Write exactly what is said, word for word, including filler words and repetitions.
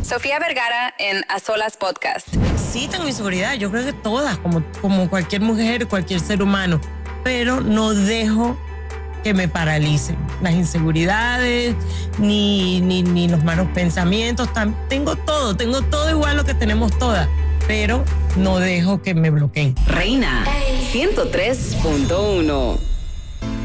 Sofía Vergara en A Solas Podcast. Sí, tengo inseguridad. Yo creo que todas, como, como cualquier mujer, cualquier ser humano. Pero no dejo que me paralicen las inseguridades, ni, ni, ni los malos pensamientos. Tam, tengo todo, tengo todo igual lo que tenemos todas. Pero no dejo que me bloqueen. Reina ciento tres punto uno.